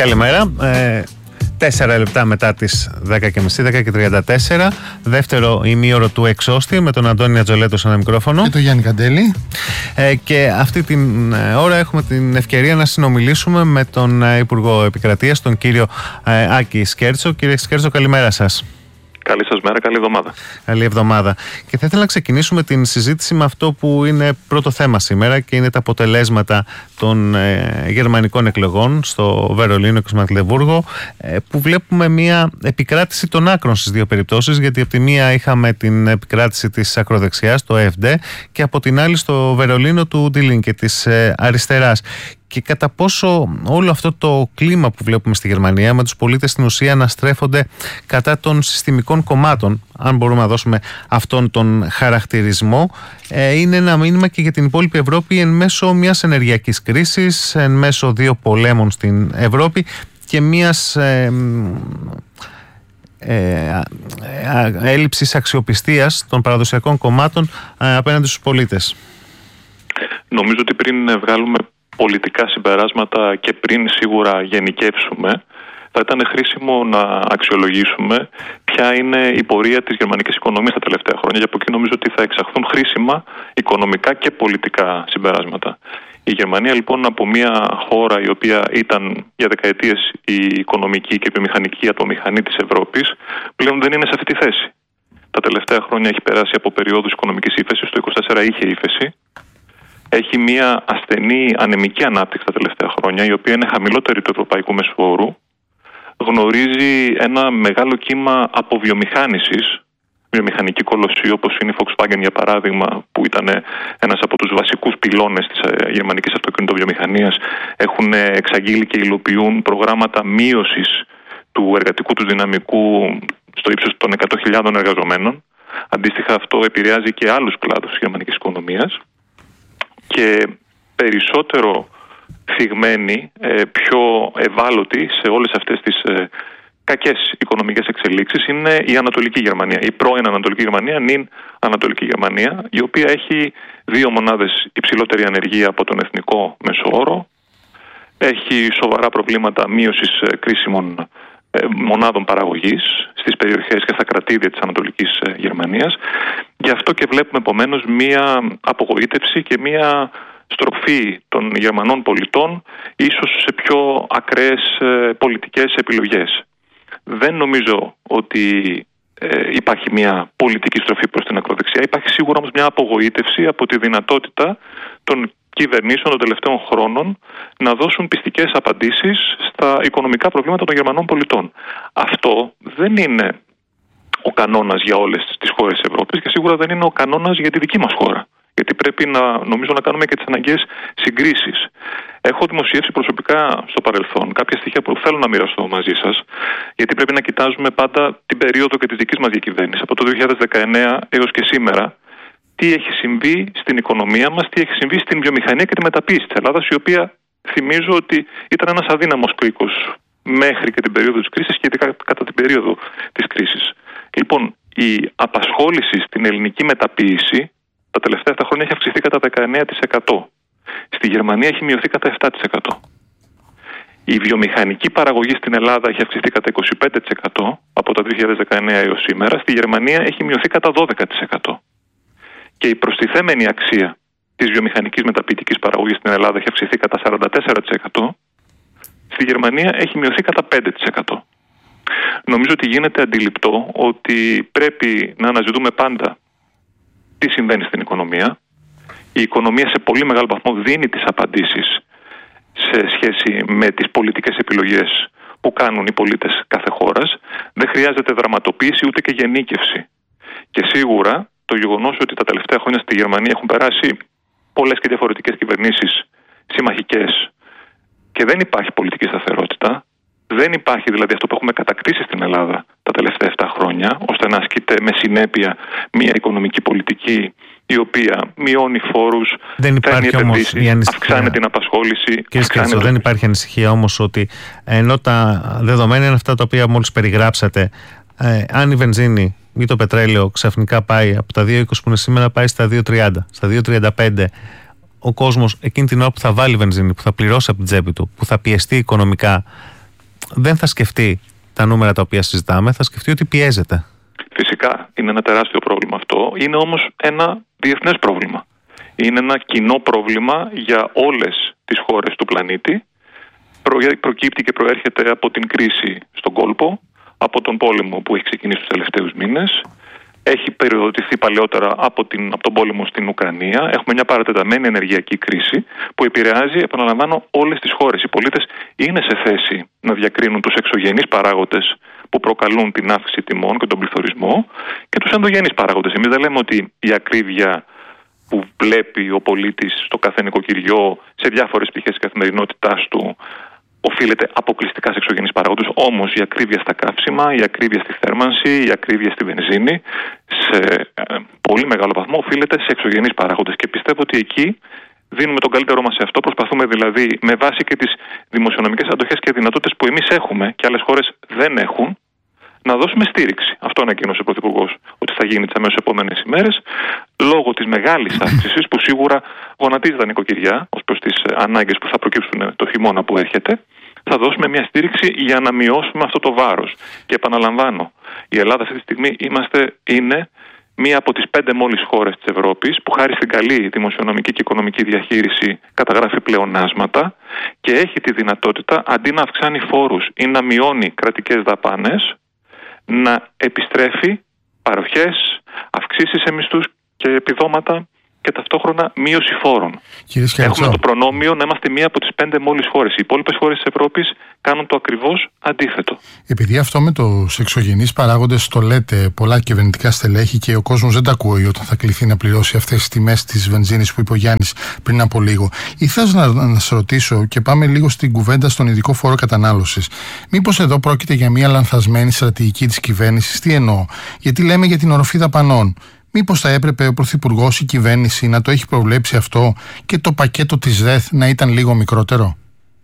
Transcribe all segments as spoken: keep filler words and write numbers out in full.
Καλημέρα. Ε, Τέσσερα λεπτά μετά τις δέκα και μισή, δέκα και τριάντα τέσσερα. Δεύτερο ημίωρο του Εξώστη με τον Αντώνη Ατζολέτο σε ένα μικρόφωνο. Και τον Γιάννη Καντέλη. Ε, και αυτή την ώρα έχουμε την ευκαιρία να συνομιλήσουμε με τον Υπουργό Επικρατείας, τον κύριο ε, Άκη Σκέρτσο. Κύριε Σκέρτσο, καλημέρα σας. Καλή σας μέρα, καλή εβδομάδα. Καλή εβδομάδα. Και θα ήθελα να ξεκινήσουμε την συζήτηση με αυτό που είναι πρώτο θέμα σήμερα και είναι τα αποτελέσματα των ε, γερμανικών εκλογών στο Βερολίνο και στο Μαγδελβούργο, ε, που βλέπουμε μια επικράτηση των άκρων στις δύο περιπτώσεις, γιατί από τη μία είχαμε την επικράτηση της ακροδεξιάς, το ΕΦ ντι, και από την άλλη στο Βερολίνο του Die Linke, της ε, αριστεράς. Και κατά πόσο όλο αυτό το κλίμα που βλέπουμε στη Γερμανία, με τους πολίτες στην ουσία να στρέφονται κατά των συστημικών κομμάτων, αν μπορούμε να δώσουμε αυτόν τον χαρακτηρισμό, είναι ένα μήνυμα και για την υπόλοιπη Ευρώπη εν μέσω μιας ενεργειακής κρίσης, εν μέσω δύο πολέμων στην Ευρώπη και μιας ε, ε, ε, έλλειψης αξιοπιστίας των παραδοσιακών κομμάτων ε, απέναντι στους πολίτες. Νομίζω ότι πριν βγάλουμε πολιτικά συμπεράσματα και πριν σίγουρα γενικεύσουμε, θα ήταν χρήσιμο να αξιολογήσουμε ποια είναι η πορεία της γερμανικής οικονομίας τα τελευταία χρόνια, και από εκεί νομίζω ότι θα εξαχθούν χρήσιμα οικονομικά και πολιτικά συμπεράσματα. Η Γερμανία λοιπόν, από μια χώρα η οποία ήταν για δεκαετίες η οικονομική και η βιομηχανική ατομηχανή της Ευρώπης, πλέον δεν είναι σε αυτή τη θέση. Τα τελευταία χρόνια έχει περάσει από περιόδους οικονομικής ύφεσης, το είκοσι τέσσερα είχε ύφεση. Έχει μια ασθενή ανεμική ανάπτυξη τα τελευταία χρόνια, η οποία είναι χαμηλότερη του ευρωπαϊκού μεσοόρου. Γνωρίζει ένα μεγάλο κύμα αποβιομηχάνησης, βιομηχανική κολοσσή, όπως είναι η Volkswagen για παράδειγμα, που ήταν ένας από τους βασικούς πυλώνες της γερμανικής αυτοκινητοβιομηχανίας. Έχουν εξαγγείλει και υλοποιούν προγράμματα μείωσης του εργατικού του δυναμικού στο ύψος των εκατό χιλιάδων εργαζομένων. Αντίστοιχα, αυτό επηρεάζει και άλλους κλάδους της γερμανικής οικονομίας. Και περισσότερο θυγμένοι, πιο ευάλωτοι σε όλες αυτές τις κακές οικονομικές εξελίξεις είναι η Ανατολική Γερμανία, η πρώην Ανατολική Γερμανία, νυν Ανατολική Γερμανία, η οποία έχει δύο μονάδες υψηλότερη ανεργία από τον εθνικό μεσόωρο, έχει σοβαρά προβλήματα μείωσης κρίσιμων μονάδων παραγωγής στις περιοχές και στα κρατήδια της Ανατολικής Γερμανίας. Γι' αυτό και βλέπουμε επομένως μία απογοήτευση και μία στροφή των Γερμανών πολιτών ίσως σε πιο ακραίες πολιτικές επιλογές. Δεν νομίζω ότι ε, υπάρχει μια πολιτική στροφή προς την ακροδεξιά. Υπάρχει σίγουρα όμως μια απογοήτευση από τη δυνατότητα των κυβερνήσεων των τελευταίων χρόνων να δώσουν πιστικές απαντήσεις στα οικονομικά προβλήματα των Γερμανών πολιτών. Αυτό δεν είναι ο κανόνας για όλες τις χώρες της Ευρώπης και σίγουρα δεν είναι ο κανόνας για τη δική μας χώρα. Γιατί πρέπει να, νομίζω, να κάνουμε και τις αναγκαίες συγκρίσεις. Έχω δημοσιεύσει προσωπικά στο παρελθόν κάποια στοιχεία που θέλω να μοιραστώ μαζί σας, γιατί πρέπει να κοιτάζουμε πάντα την περίοδο και της δικής μας διακυβέρνησης, από το δύο χιλιάδες δεκαεννέα έως και σήμερα. Τι έχει συμβεί στην οικονομία μας, τι έχει συμβεί στην βιομηχανία και τη μεταποίηση της Ελλάδας, η οποία θυμίζω ότι ήταν ένας αδύναμος κρίκος μέχρι και την περίοδο της κρίσης και ειδικά κατά την περίοδο της κρίσης. Λοιπόν, η απασχόληση στην ελληνική μεταποίηση τα τελευταία αυτά χρόνια έχει αυξηθεί κατά δεκαεννέα τοις εκατό. Στη Γερμανία έχει μειωθεί κατά επτά τοις εκατό. Η βιομηχανική παραγωγή στην Ελλάδα έχει αυξηθεί κατά είκοσι πέντε τοις εκατό από το δύο χιλιάδες δεκαεννέα έως σήμερα. Στη Γερμανία έχει μειωθεί κατά δώδεκα τοις εκατό. Και η προστιθέμενη αξία της βιομηχανικής μεταποιητικής παραγωγής στην Ελλάδα έχει αυξηθεί κατά σαράντα τέσσερα τοις εκατό. Στη Γερμανία έχει μειωθεί κατά πέντε τοις εκατό. Νομίζω ότι γίνεται αντιληπτό ότι πρέπει να αναζητούμε πάντα τι συμβαίνει στην οικονομία. Η οικονομία σε πολύ μεγάλο βαθμό δίνει τις απαντήσεις σε σχέση με τις πολιτικές επιλογές που κάνουν οι πολίτες κάθε χώρας. Δεν χρειάζεται δραματοποίηση ούτε και γενίκευση. Και σίγουρα το γεγονός ότι τα τελευταία χρόνια στη Γερμανία έχουν περάσει πολλές και διαφορετικές κυβερνήσεις συμμαχικές και δεν υπάρχει πολιτική σταθερότητα, δεν υπάρχει δηλαδή αυτό που έχουμε κατακτήσει στην Ελλάδα τα τελευταία επτά χρόνια, ώστε να ασκείται με συνέπεια μια οικονομική πολιτική η οποία μειώνει φόρους, φέρνει επενδύσεις, αυξάνει την απασχόληση. Κύριε Σκέρτσο, δεν υπάρχει ανησυχία όμως ότι ενώ τα δεδομένα είναι αυτά τα οποία μόλις περιγράψατε, ε, αν η βενζίνη ή το πετρέλαιο ξαφνικά πάει από τα δύο είκοσι που είναι σήμερα, πάει στα δύο τριάντα, στα δύο τριάντα πέντε, ο κόσμος εκείνη την ώρα που θα βάλει βενζίνη, που θα πληρώσει από την τσέπη του, που θα πιεστεί οικονομικά, δεν θα σκεφτεί τα νούμερα τα οποία συζητάμε, θα σκεφτεί ότι πιέζεται. Φυσικά είναι ένα τεράστιο πρόβλημα αυτό. Είναι όμως ένα διεθνές πρόβλημα. Είναι ένα κοινό πρόβλημα για όλες τις χώρες του πλανήτη. Προκύπτει και προέρχεται από την κρίση στον κόλπο, από τον πόλεμο που έχει ξεκινήσει τους τελευταίους μήνες. Έχει περιοδοτηθεί παλαιότερα από, την, από τον πόλεμο στην Ουκρανία. Έχουμε μια παρατεταμένη ενεργειακή κρίση που επηρεάζει, επαναλαμβάνω, όλες τις χώρες. Οι πολίτες είναι σε θέση να διακρίνουν τους εξωγενείς παράγοντες που προκαλούν την αύξηση τιμών και τον πληθωρισμό και τους ενδογενείς παράγοντες. Εμείς δεν λέμε ότι η ακρίβεια που βλέπει ο πολίτης στο κάθε νοικοκυριό σε διάφορες πτυχές της καθημερινότητάς του οφείλεται αποκλειστικά σε εξωγενείς παράγοντες. Όμως η ακρίβεια στα καύσιμα, η ακρίβεια στη θέρμανση, η ακρίβεια στη βενζίνη σε ε, πολύ μεγάλο βαθμό οφείλεται σε εξωγενείς παράγοντες. Και πιστεύω ότι εκεί δίνουμε τον καλύτερό μας σε αυτό. Προσπαθούμε δηλαδή με βάση και τις δημοσιονομικές αντοχές και δυνατότητες που εμείς έχουμε και άλλες χώρες δεν έχουν, να δώσουμε στήριξη. Αυτό ανακοίνωσε ο Πρωθυπουργός ότι θα γίνει τις αμέσως επόμενες ημέρες, λόγω της μεγάλης αύξησης που σίγουρα γονατίζει τα νοικοκυριά ως προς τις ανάγκες που θα προκύψουν το χειμώνα που έρχεται. Θα δώσουμε μια στήριξη για να μειώσουμε αυτό το βάρος. Και επαναλαμβάνω, η Ελλάδα αυτή τη στιγμή είμαστε, είναι μία από τις πέντε μόλις χώρες της Ευρώπης που χάρη στην καλή δημοσιονομική και οικονομική διαχείριση καταγράφει πλεονάσματα και έχει τη δυνατότητα αντί να αυξάνει φόρους ή να μειώνει κρατικές δαπάνες, να επιστρέφει παροχές, αυξήσεις σε μισθούς και επιδόματα και ταυτόχρονα μείωση φόρων. Έχουμε το προνόμιο να είμαστε μία από τις πέντε μόλις χώρες. Οι υπόλοιπες χώρες της Ευρώπης κάνουν το ακριβώς αντίθετο. Επειδή αυτό με τους εξωγενείς παράγοντες το λέτε πολλά κυβερνητικά στελέχη και ο κόσμος δεν τα ακούει όταν θα κληθεί να πληρώσει αυτές τις τιμές της βενζίνης που είπε ο Γιάννης πριν από λίγο, ήθελα να, να σας ρωτήσω και πάμε λίγο στην κουβέντα στον ειδικό φόρο κατανάλωσης. Μήπως εδώ πρόκειται για μια λανθασμένη στρατηγική της κυβέρνησης? Τι εννοώ? Γιατί λέμε για την οροφή δαπανών. Μήπως θα έπρεπε ο Πρωθυπουργός, η κυβέρνηση να το έχει προβλέψει αυτό και το πακέτο της ΔΕΘ να ήταν λίγο μικρότερο?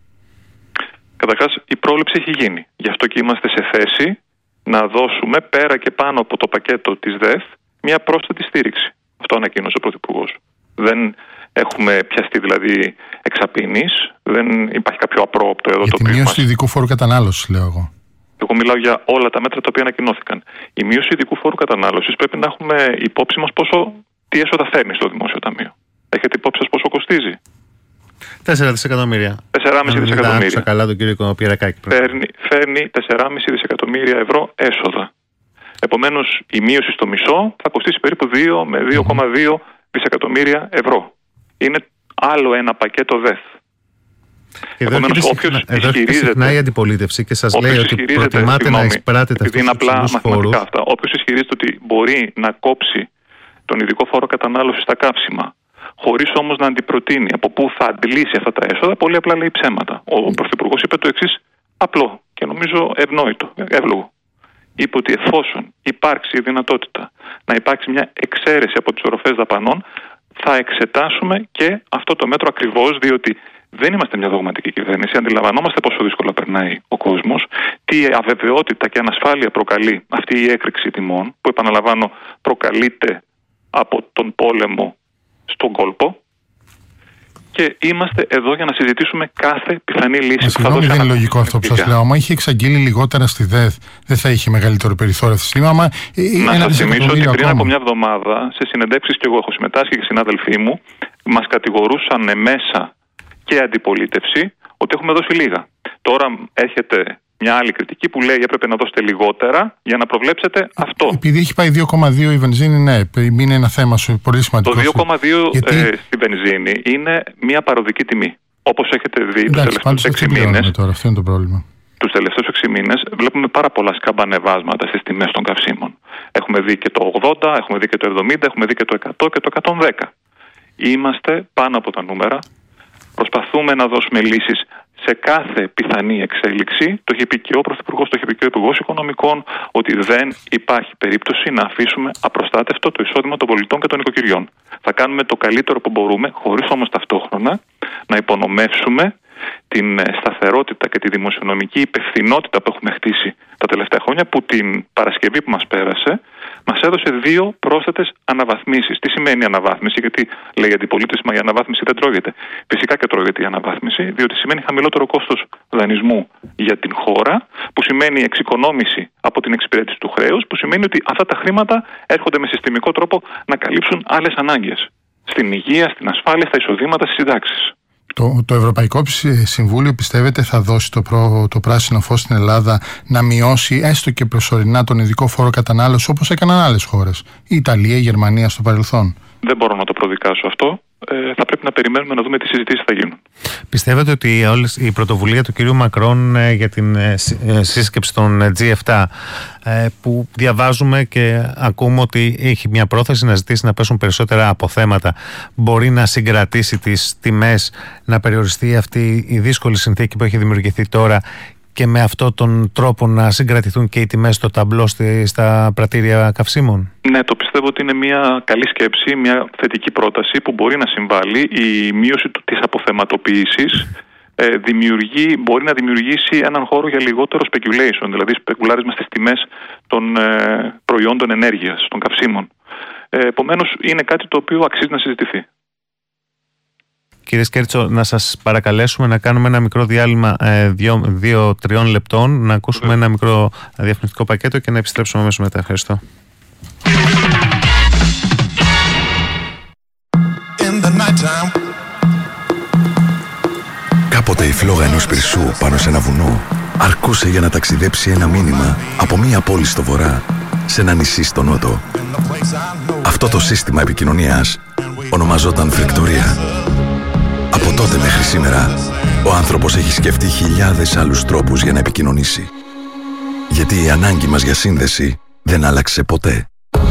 Καταρχάς, η πρόβλεψη έχει γίνει. Γι' αυτό και είμαστε σε θέση να δώσουμε πέρα και πάνω από το πακέτο της ΔΕΘ μια πρόσθετη στήριξη. Αυτό ανακοίνωσε ο Πρωθυπουργός. Δεν έχουμε πιαστεί δηλαδή εξαπίνης, δεν υπάρχει κάποιο απρόοπτο εδώ. Για τη μείωση του ειδικού φόρου κατανάλωσης, λέω εγώ. Εγώ μιλάω για όλα τα μέτρα τα οποία ανακοινώθηκαν. Η μείωση ειδικού φόρου κατανάλωσης πρέπει να έχουμε υπόψη μας πόσο, τι έσοδα φέρνει στο Δημόσιο Ταμείο. Έχετε υπόψη σας πόσο κοστίζει? τέσσερα δισεκατομμύρια. τέσσερα κόμμα πέντε δισεκατομμύρια. Άκουσα καλά τον κύριο Πιερακάκη. Φέρνει, φέρνει τέσσερα κόμμα πέντε δισεκατομμύρια ευρώ έσοδα. Επομένως, η μείωση στο μισό θα κοστίσει περίπου δύο με δύο κόμμα δύο δισεκατομμύρια ευρώ. Είναι άλλο ένα πακέτο ΔΕΘ. Εδώ έρχεται συχνά η αντιπολίτευση και σας λέει ότι προτιμάτε συγγνώμη, να εισπράτετε αυτούς τους υψηλούς φόρους. Όποιος ισχυρίζεται ότι μπορεί να κόψει τον ειδικό φόρο κατανάλωσης στα καύσιμα, χωρίς όμως να αντιπροτείνει από πού θα αντιλήσει αυτά τα έσοδα, πολύ απλά λέει ψέματα. Ο Πρωθυπουργός είπε το εξής απλό και νομίζω ευνόητο, εύλογο. Είπε ότι εφόσον υπάρξει η δυνατότητα να υπάρξει μια εξαίρεση από τις οροφές δαπανών, θα εξετάσουμε και αυτό το μέτρο ακριβώς διότι δεν είμαστε μια δογματική κυβέρνηση. Αντιλαμβανόμαστε πόσο δύσκολα περνάει ο κόσμος, τι αβεβαιότητα και ανασφάλεια προκαλεί αυτή η έκρηξη τιμών, που επαναλαμβάνω προκαλείται από τον πόλεμο στον κόλπο. Και είμαστε εδώ για να συζητήσουμε κάθε πιθανή λύση. Μα, συγγνώμη, δεν είναι λογικό αυτό που σας λέω. Αν είχε εξαγγείλει λιγότερα στη ΔΕΘ, δεν θα είχε μεγαλύτερο περιθώριο αυτή τη στιγμή. Μα, να σας θυμίσω ότι πριν ακόμα από μια εβδομάδα, σε συνεντεύξεις και εγώ έχω συμμετάσχει και συνάδελφοί μου, μας κατηγορούσαν μέσα και αντιπολίτευση ότι έχουμε δώσει λίγα. Τώρα έρχεται μια άλλη κριτική που λέει έπρεπε να δώσετε λιγότερα για να προβλέψετε αυτό. Επειδή έχει πάει δύο κόμμα δύο η βενζίνη, ναι, είναι ένα θέμα σου πολύ σημαντικό. Το δύο κόμμα δύο γιατί... ε, στη βενζίνη είναι μια παροδική τιμή. Όπως έχετε δει τους τελευταίους έξι μήνες. Τώρα, αυτό είναι το πρόβλημα. Τους τελευταίους έξι μήνες βλέπουμε πάρα πολλά σκαμπανεβάσματα στις τιμές των καυσίμων. Έχουμε δει και το ογδόντα, έχουμε δει και το εβδομήντα, έχουμε δει και το εκατό και το εκατόν δέκα. Είμαστε πάνω από τα νούμερα. Προσπαθούμε να δώσουμε λύσεις σε κάθε πιθανή εξέλιξη. Το είχε πει και ο Πρωθυπουργός, το είχε πει και ο Υπουργός Οικονομικών, ότι δεν υπάρχει περίπτωση να αφήσουμε απροστάτευτο το εισόδημα των πολιτών και των νοικοκυριών. Θα κάνουμε το καλύτερο που μπορούμε, χωρίς όμως ταυτόχρονα να υπονομεύσουμε την σταθερότητα και τη δημοσιονομική υπευθυνότητα που έχουμε χτίσει τα τελευταία χρόνια, που την Παρασκευή που μας πέρασε μας έδωσε δύο πρόσθετες αναβαθμίσεις. Τι σημαίνει αναβάθμιση? Γιατί λέει η αντιπολίτευση, μα η αναβάθμιση δεν τρώγεται. Φυσικά και τρώγεται η αναβάθμιση, διότι σημαίνει χαμηλότερο κόστος δανεισμού για την χώρα, που σημαίνει εξοικονόμηση από την εξυπηρέτηση του χρέους, που σημαίνει ότι αυτά τα χρήματα έρχονται με συστημικό τρόπο να καλύψουν άλλες ανάγκες. Στην υγεία, στην ασφάλεια, στα εισοδήματα, στις συντάξεις. Το, το Ευρωπαϊκό Συμβούλιο πιστεύετε θα δώσει το, προ, το πράσινο φως στην Ελλάδα να μειώσει έστω και προσωρινά τον ειδικό φόρο κατανάλωση όπως έκαναν άλλες χώρες, η Ιταλία, η Γερμανία στο παρελθόν? Δεν μπορώ να το προδικάσω αυτό. Ε, θα πρέπει να περιμένουμε να δούμε τι συζητήσεις θα γίνουν. Πιστεύετε ότι όλες, η πρωτοβουλία του κυρίου Μακρόν ε, για την ε, σύσκεψη των τζι επτά ε, που διαβάζουμε και ακούμε ότι έχει μια πρόθεση να ζητήσει να πέσουν περισσότερα αποθέματα, μπορεί να συγκρατήσει τις τιμές, να περιοριστεί αυτή η δύσκολη συνθήκη που έχει δημιουργηθεί τώρα και με αυτόν τον τρόπο να συγκρατηθούν και οι τιμές στο ταμπλό στα πρατήρια καυσίμων? Ναι, το πιστεύω ότι είναι μια καλή σκέψη, μια θετική πρόταση που μπορεί να συμβάλλει. Η μείωση της αποθεματοποίησης ε, δημιουργεί, μπορεί να δημιουργήσει έναν χώρο για λιγότερο speculation, δηλαδή σπεκουλάρισμα στις τιμές των ε, προϊόντων ενέργειας, των καυσίμων. Ε, επομένως, είναι κάτι το οποίο αξίζει να συζητηθεί. Κύριε Σκέρτσο, να σας παρακαλέσουμε να κάνουμε ένα μικρό διάλειμμα δύο-τριών λεπτών, να ακούσουμε ένα μικρό διαφημιστικό πακέτο και να επιστρέψουμε αμέσως μετά. Ευχαριστώ. Κάποτε η φλόγα ενός πυρσού πάνω σε ένα βουνό αρκούσε για να ταξιδέψει ένα μήνυμα από μία πόλη στο βορρά σε ένα νησί στο νότο. Αυτό το σύστημα επικοινωνίας ονομαζόταν φρεκτορία. Από τότε μέχρι σήμερα, ο άνθρωπος έχει σκεφτεί χιλιάδες άλλους τρόπους για να επικοινωνήσει. Γιατί η ανάγκη μας για σύνδεση δεν άλλαξε ποτέ.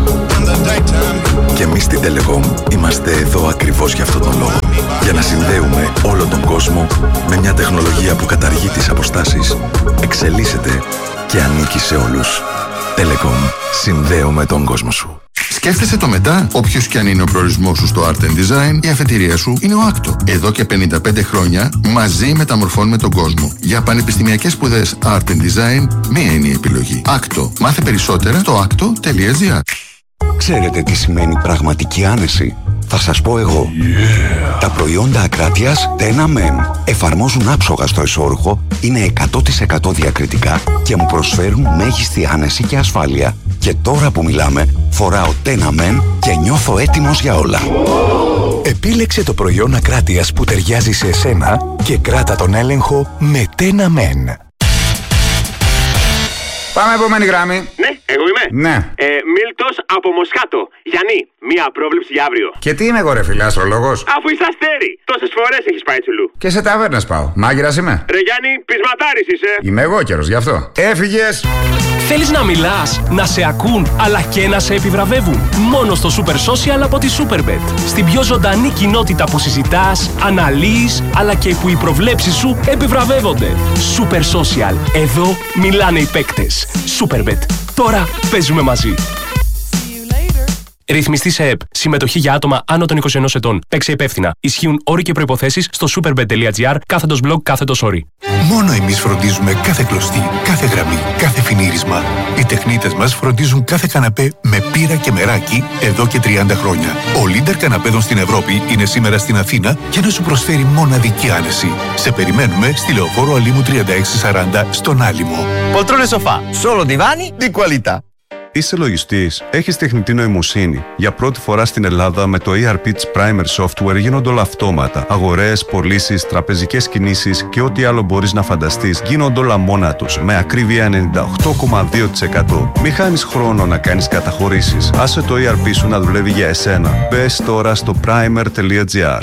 Και εμείς στην Telecom είμαστε εδώ ακριβώς για αυτόν τον λόγο. Για να συνδέουμε όλο τον κόσμο με μια τεχνολογία που καταργεί τις αποστάσεις, εξελίσσεται και ανήκει σε όλους. Telecom. Συνδέουμε τον κόσμο σου. Σκέφτεσαι το μετά, όποιος και αν είναι ο προορισμός σου στο Art and Design, η αφετηρία σου είναι ο άκτο. Εδώ και πενήντα πέντε χρόνια μαζί μεταμορφώνουμε τον κόσμο. Για πανεπιστημιακές σπουδές Art and Design, μία είναι η επιλογή. άκτο. Μάθε περισσότερα στο άκτο τελεία τζι άρ. Ξέρετε τι σημαίνει πραγματική άνεση? Θα σας πω εγώ. Yeah. Τα προϊόντα Ακράτειας Tena Men εφαρμόζουν άψογα στο εσώρουχο, είναι εκατό τοις εκατό διακριτικά και μου προσφέρουν μέγιστη άνεση και ασφάλεια. Και τώρα που μιλάμε, φοράω Tena Men και νιώθω έτοιμος για όλα. Επίλεξε το προϊόν Ακράτειας που ταιριάζει σε εσένα και κράτα τον έλεγχο με Tena Men. Πάμε επόμενη γραμμή. Ναι, εγώ είμαι. Ναι. Ε, Μίλτος από Μοσχάτο. Γιάννη, μία πρόβλεψη για αύριο. Και τι είμαι εγώ ρε φίλε, αστρολόγος? Αφού είσαι αστέρι. Τόσες φορές έχεις πάει τσουλού. Και σε ταβέρνες πάω. Μάγειρας είμαι. Ρε Γιάννη, πεισματάρης είσαι. Είμαι εγώ καιρός γι' αυτό. Έφυγες. Θέλεις να μιλάς, να σε ακούν, αλλά και να σε επιβραβεύουν? Μόνο στο Super Social από τη Superbet. Στην πιο ζωντανή κοινότητα που συζητάς, αναλύεις, αλλά και που οι προβλέψεις σου επιβραβεύονται. Super Social. Εδώ μιλάνε οι παίκτες. Superbet. Τώρα παίζουμε μαζί. Ρυθμιστή σε ΕΠ. Συμμετοχή για άτομα άνω των είκοσι ενός ετών. Παίξε υπεύθυνα. Ισχύουν όροι και προϋποθέσεις στο superbet.gr κάθετος blog κάθετος όροι. Μόνο εμείς φροντίζουμε κάθε κλωστή, κάθε γραμμή, κάθε φινίρισμα. Οι τεχνίτες μας φροντίζουν κάθε καναπέ με πύρα και μεράκι εδώ και τριάντα χρόνια. Ο Λίντερ καναπέδων στην Ευρώπη είναι σήμερα στην Αθήνα για να σου προσφέρει μοναδική άνεση. Σε περιμένουμε στη Λεωφόρο Αλήμου τριάντα έξι σαράντα στον Άλυμο. Poltrone sofà, solo divani di qualità. Είσαι λογιστής, έχεις τεχνητή νοημοσύνη. Για πρώτη φορά στην Ελλάδα με το ι αρ πι της Primer Software γίνονται όλα αυτόματα. Αγορές, πωλήσεις, τραπεζικές κινήσεις και ό,τι άλλο μπορείς να φανταστείς γίνονται όλα μόνα τους, με ακρίβεια ενενήντα οκτώ κόμμα δύο τοις εκατό. Μη χάνεις χρόνο να κάνεις καταχωρήσεις. Άσε το ι αρ πι σου να δουλεύει για εσένα. Μπες τώρα στο primer τελεία τζι άρ.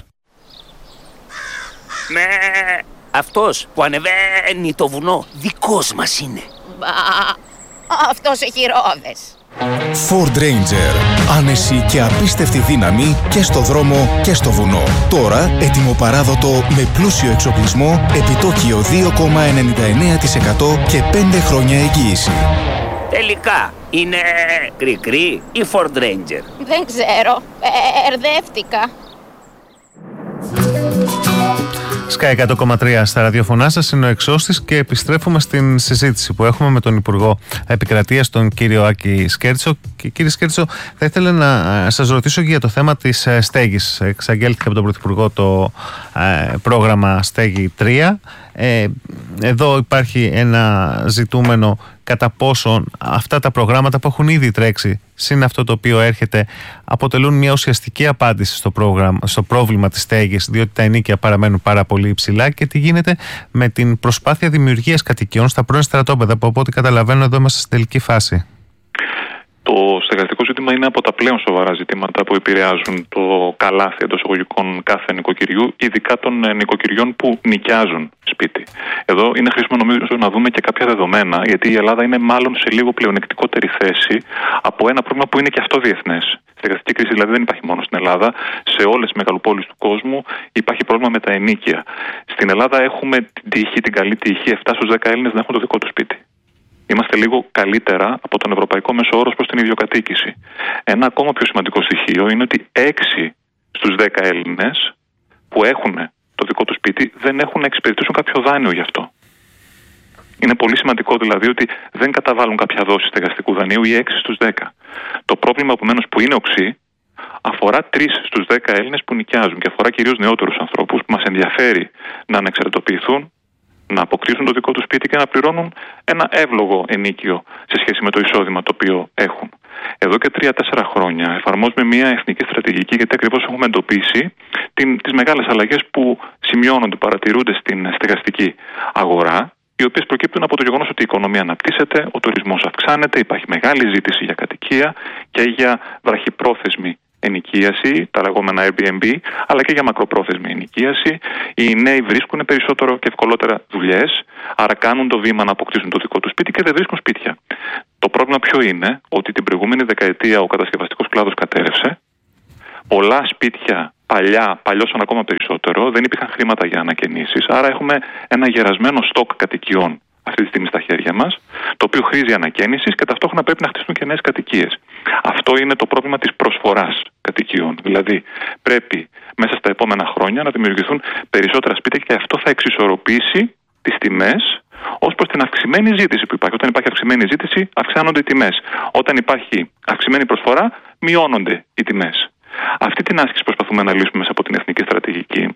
Με αυτός που ανεβαίνει το βουνό δικός μας είναι. Μπα, αυτός έχει ρόδες. Ford Ranger. Άνεση και απίστευτη δύναμη και στο δρόμο και στο βουνό. Τώρα έτοιμο παράδοτο με πλούσιο εξοπλισμό, επιτόκιο δύο κόμμα ενενήντα εννέα τοις εκατό και πέντε χρόνια εγγύηση. Τελικά είναι κρικρί ή Ford Ranger? Δεν ξέρω, ερδεύτηκα. Sky εκατό κόμμα τρία στα ραδιοφωνά σας, είναι ο Εξώστης και επιστρέφουμε στην συζήτηση που έχουμε με τον Υπουργό Επικρατείας, τον κύριο Άκη Σκέρτσο. Και κύριε Σκέρτσο, θα ήθελα να σας ρωτήσω για το θέμα της στέγης. Εξαγγέλθηκε από τον Πρωθυπουργό το ε, πρόγραμμα Στέγη τρία. Ε, εδώ υπάρχει ένα ζητούμενο κατά πόσον αυτά τα προγράμματα που έχουν ήδη τρέξει, συν αυτό το οποίο έρχεται, αποτελούν μια ουσιαστική απάντηση στο, πρόγραμμα, στο πρόβλημα της στέγης, διότι τα ενοίκια παραμένουν πάρα πολύ υψηλά, και τι γίνεται με την προσπάθεια δημιουργίας κατοικιών στα πρώην στρατόπεδα, που από ό,τι καταλαβαίνω εδώ είμαστε στην τελική φάση. Το στεγαστικό ζήτημα είναι από τα πλέον σοβαρά ζητήματα που επηρεάζουν το καλάθι εντός εισαγωγικών κάθε νοικοκυριού, ειδικά των νοικοκυριών που νοικιάζουν σπίτι. Εδώ είναι χρήσιμο νομίζω να δούμε και κάποια δεδομένα, γιατί η Ελλάδα είναι μάλλον σε λίγο πλεονεκτικότερη θέση από ένα πρόβλημα που είναι και αυτό διεθνές. Στεγαστική κρίση δηλαδή δεν υπάρχει μόνο στην Ελλάδα. Σε όλες τις μεγαλοπόλεις του κόσμου υπάρχει πρόβλημα με τα ενοίκια. Στην Ελλάδα έχουμε την τύχη, την καλή τύχη, επτά στους δέκα Έλληνες να έχουν το δικό του σπίτι. Είμαστε λίγο καλύτερα από τον ευρωπαϊκό μέσο όρο προς την ιδιοκατοίκηση. Ένα ακόμα πιο σημαντικό στοιχείο είναι ότι έξι στους δέκα Έλληνες που έχουν το δικό του σπίτι δεν έχουν να εξυπηρετήσουν κάποιο δάνειο γι' αυτό. Είναι πολύ σημαντικό δηλαδή ότι δεν καταβάλουν κάποια δόση στεγαστικού δανείου οι έξι στους δέκα. Το πρόβλημα επομένως που είναι οξύ αφορά τρεις στους δέκα Έλληνες που νοικιάζουν και αφορά κυρίως νεότερους ανθρώπους που μας ενδιαφέρει να ανεξαρτητοποιηθούν, να αποκτήσουν το δικό του σπίτι και να πληρώνουν ένα εύλογο ενίκιο σε σχέση με το εισόδημα το οποίο έχουν. Εδώ και τρία-τέσσερα χρόνια εφαρμόζουμε μια εθνική στρατηγική, γιατί ακριβώς έχουμε εντοπίσει την, τις μεγάλες αλλαγές που σημειώνονται, παρατηρούνται στην στεγαστική αγορά, οι οποίες προκύπτουν από το γεγονός ότι η οικονομία αναπτύσσεται, ο τουρισμός αυξάνεται, υπάρχει μεγάλη ζήτηση για κατοικία και για βραχυπρόθεσμη ενοικίαση, τα λεγόμενα Airbnb, αλλά και για μακροπρόθεσμη ενοικίαση. Οι νέοι βρίσκουν περισσότερο και ευκολότερα δουλειές, άρα κάνουν το βήμα να αποκτήσουν το δικό του σπίτι και δεν βρίσκουν σπίτια. Το πρόβλημα ποιο είναι? Ότι την προηγούμενη δεκαετία ο κατασκευαστικός κλάδος κατέρευσε, πολλά σπίτια παλιά παλιώσαν ακόμα περισσότερο, δεν υπήρχαν χρήματα για ανακαινήσεις, άρα έχουμε ένα γερασμένο στόκ κατοικιών αυτή τη στιγμή στα χέρια μας, το οποίο χρήζει ανακαίνησης και ταυτόχρονα πρέπει να χτιστούν και νέες κατοικίες. Αυτό είναι το πρόβλημα της προσφοράς κατοικιών. Δηλαδή, πρέπει μέσα στα επόμενα χρόνια να δημιουργηθούν περισσότερα σπίτια και αυτό θα εξισορροπήσει τις τιμές ως προς την αυξημένη ζήτηση που υπάρχει. Όταν υπάρχει αυξημένη ζήτηση, αυξάνονται οι τιμές. Όταν υπάρχει αυξημένη προσφορά, μειώνονται οι τιμές. Αυτή την άσκηση προσπαθούμε να λύσουμε μέσα από την εθνική στρατηγική.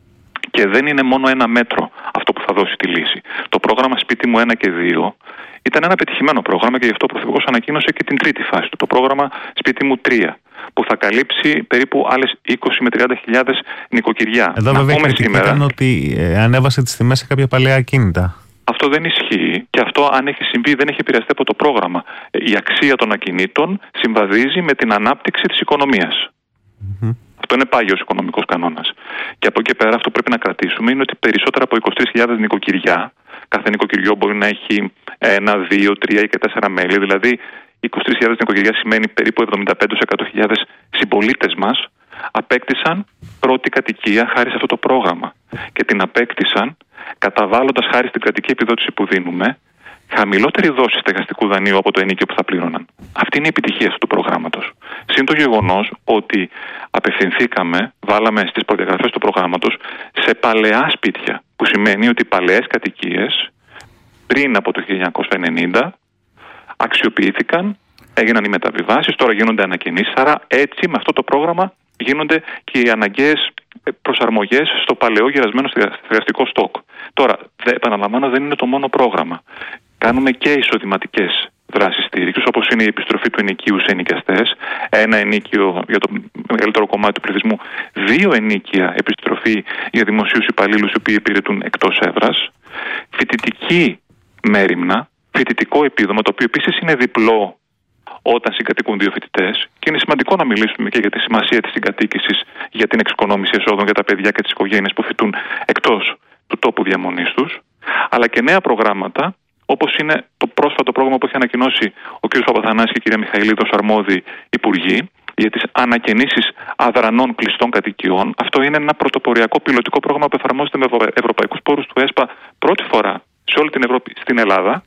Και δεν είναι μόνο ένα μέτρο αυτό που θα δώσει τη λύση. Το πρόγραμμα Σπίτι μου ένα και δύο ήταν ένα πετυχημένο πρόγραμμα και γι' αυτό ο Πρωθυπουργός ανακοίνωσε και την τρίτη φάση του, το πρόγραμμα Σπίτι μου τρία, που θα καλύψει περίπου άλλες είκοσι με τριάντα χιλιάδες νοικοκυριά. Εδώ βέβαια η κριτική ήταν ότι ε, ανέβασε τις τιμές σε κάποια παλαιά ακίνητα. Αυτό δεν ισχύει και αυτό, αν έχει συμβεί, δεν έχει επηρεαστεί από το πρόγραμμα. Η αξία των ακινήτων συμβαδίζει με την ανάπτυξη της οικονομίας. Mm-hmm. Αυτό είναι πάγιος οικονομικός κανόνας. Και από εκεί πέρα αυτό πρέπει να κρατήσουμε είναι ότι περισσότερα από είκοσι τρεις χιλιάδες νοικοκυριά, κάθε νοικοκυριό μπορεί να έχει ένα, δύο, τρία ή και τέσσερα μέλη, δηλαδή είκοσι τρεις χιλιάδες νοικοκυριά σημαίνει περίπου εβδομήντα πέντε τοις εκατό χιλιάδες συμπολίτες μας απέκτησαν πρώτη κατοικία χάρη σε αυτό το πρόγραμμα. Και την απέκτησαν καταβάλλοντας χάρη στην κρατική επιδότηση που δίνουμε χαμηλότερη δόση στεγαστικού δανείου από το ενίκιο που θα πλήρωναν. Αυτή είναι η επιτυχία αυτού του προγράμματος. Συν το γεγονός ότι απευθυνθήκαμε, βάλαμε στις προδιαγραφές του προγράμματος σε παλαιά σπίτια, που σημαίνει ότι οι παλαιές κατοικίες πριν από το χίλια εννιακόσια ενενήντα αξιοποιήθηκαν, έγιναν οι μεταβιβάσεις, τώρα γίνονται ανακαινήσεις, άρα έτσι με αυτό το πρόγραμμα γίνονται και οι αναγκαίες προσαρμογές στο παλαιό γερασμένο στεγαστικό στόκ. Τώρα, δε, επαναλαμβάνω, δεν είναι το μόνο πρόγραμμα. Κάνουμε και εισοδηματικές δράσεις στήριξης, όπως είναι η επιστροφή του ενοικίου σε ενοικιαστές, ένα ενίκιο για το μεγαλύτερο κομμάτι του πληθυσμού, δύο ενίκια επιστροφή για δημοσίους υπαλλήλους οι οποίοι υπηρετούν εκτός έδρας, φοιτητική μέριμνα, φοιτητικό επίδομα, το οποίο επίσης είναι διπλό όταν συγκατοικούν δύο φοιτητές, και είναι σημαντικό να μιλήσουμε και για τη σημασία της συγκατοίκησης για την εξοικονόμηση εσόδων για τα παιδιά και τις οικογένειες που φοιτούν εκτός του τόπου διαμονής τους, αλλά και νέα προγράμματα, όπως είναι το πρόσφατο πρόγραμμα που έχει ανακοινώσει ο κ. Παπαθανάσης και η κυρία Μιχαηλίδη ως αρμόδιοι υπουργοί για τις ανακαινήσεις αδρανών κλειστών κατοικιών. Αυτό είναι ένα πρωτοποριακό πιλωτικό πρόγραμμα που εφαρμόζεται με ευρωπαϊκούς πόρους του ΕΣΠΑ πρώτη φορά σε όλη την Ευρώπη, στην Ελλάδα,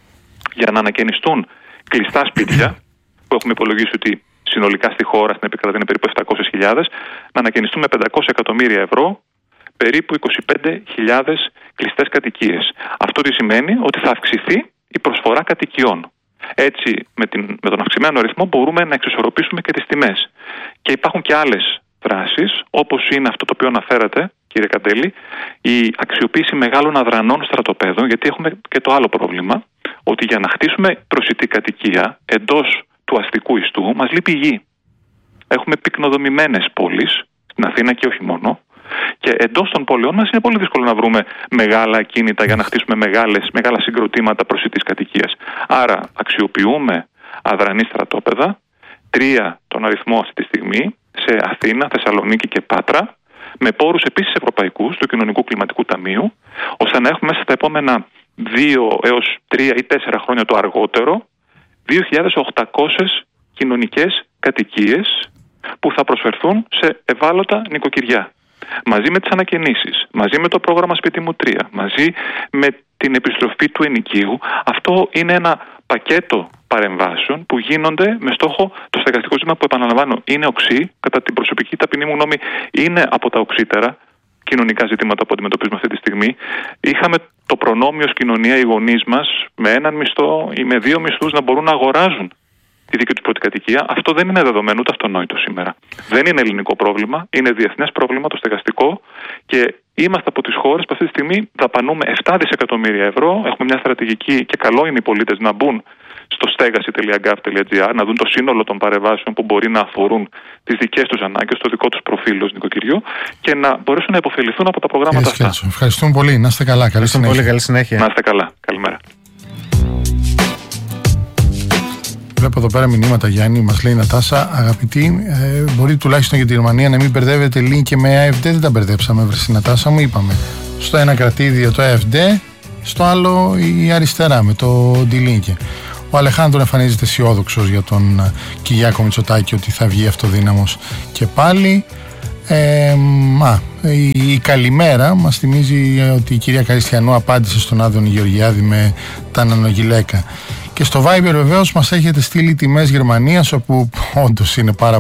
για να ανακαινιστούν κλειστά σπίτια, που έχουμε υπολογίσει ότι συνολικά στη χώρα, στην επικράτεια είναι περίπου επτακόσιες χιλιάδες, να ανακαινιστούν με πεντακόσια εκατομμύρια ευρώ, περίπου είκοσι πέντε χιλιάδες κλειστές κατοικίες. Αυτό τι σημαίνει? Ότι θα αυξηθεί η προσφορά κατοικιών. Έτσι, με, την, με τον αυξημένο αριθμό μπορούμε να εξισορροπήσουμε και τις τιμές. Και υπάρχουν και άλλες δράσεις, όπως είναι αυτό το οποίο αναφέρατε, κύριε Καντέλη, η αξιοποίηση μεγάλων αδρανών στρατοπέδων, γιατί έχουμε και το άλλο πρόβλημα, ότι για να χτίσουμε προσιτή κατοικία εντός του αστικού ιστού μας λείπει γη. Έχουμε πυκνοδομημένες πόλεις, στην Αθήνα και όχι μόνο, και εντός των πόλεων μας είναι πολύ δύσκολο να βρούμε μεγάλα ακίνητα για να χτίσουμε μεγάλες, μεγάλα συγκροτήματα προσιτής κατοικίας. Άρα αξιοποιούμε αδρανή στρατόπεδα, τρία τον αριθμό αυτή τη στιγμή, σε Αθήνα, Θεσσαλονίκη και Πάτρα, με πόρους επίσης ευρωπαϊκούς του Κοινωνικού Κλιματικού Ταμείου, ώστε να έχουμε μέσα στα επόμενα δύο έως τρία ή τέσσερα χρόνια το αργότερο δύο χιλιάδες οκτακόσιες κοινωνικές κατοικίες που θα προσφερθούν σε ευάλωτα νοικοκυριά. Μαζί με τις ανακαινήσεις, μαζί με το πρόγραμμα Σπίτι μου τρία, μαζί με την επιστροφή του ενοικίου, αυτό είναι ένα πακέτο παρεμβάσεων που γίνονται με στόχο το στεγαστικό ζήτημα που, επαναλαμβάνω, είναι οξύ, κατά την προσωπική ταπεινή μου γνώμη, είναι από τα οξύτερα κοινωνικά ζητήματα που αντιμετωπίζουμε αυτή τη στιγμή. Είχαμε το προνόμιο ως κοινωνία οι γονείς μας με έναν μισθό ή με δύο μισθούς να μπορούν να αγοράζουν τη δική τους πρώτη κατοικία. Αυτό δεν είναι δεδομένο ούτε αυτονόητο σήμερα. Δεν είναι ελληνικό πρόβλημα, είναι διεθνές πρόβλημα το στεγαστικό και είμαστε από τις χώρες που αυτή τη στιγμή δαπανούμε επτά δισεκατομμύρια ευρώ. Έχουμε μια στρατηγική και καλό είναι οι πολίτες να μπουν στο στέγαση τελεία γκάβ τελεία τζι άρ, να δουν το σύνολο των παρεμβάσεων που μπορεί να αφορούν τις δικές τους ανάγκες, το δικό τους προφίλ ως νοικοκυριού και να μπορέσουν να υποφεληθούν από τα προγράμματα αυτά. Ευχαριστούμε πολύ. Να είστε καλά. Καλή συνέχεια. Πολύ καλή συνέχεια. Να είστε καλά. Καλημέρα. Βλέπω εδώ πέρα μηνύματα, Γιάννη, μας λέει η Νατάσα. Αγαπητοί, ε, μπορεί τουλάχιστον για τη Γερμανία να μην μπερδεύετε link με ΑΕΦΔ. Δεν τα μπερδέψαμε, βρε Νατάσα μου, είπαμε. Στο ένα κρατήδιο το ΑΕΦΔ, στο άλλο η αριστερά με το D-Link. Ο Αλεχάνδρο εμφανίζεται αισιόδοξος για τον Κυριάκο Μητσοτάκη ότι θα βγει αυτοδύναμος και πάλι. Ε, μα, η, η καλημέρα μας θυμίζει ότι η κυρία Καριστιανού απάντησε στον Άδωνη Γεωργιάδη με τα νανογυλαίκα. Και στο Viber βεβαίως μας έχετε στείλει τιμές Γερμανίας, όπου όντως είναι πάρα